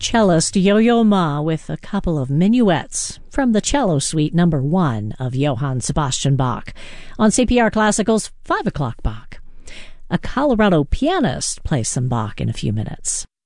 Cellist Yo-Yo Ma with a couple of minuets from the Cello Suite No. 1 of Johann Sebastian Bach on CPR Classical's 5 o'clock Bach. A Colorado pianist plays some Bach in a few minutes.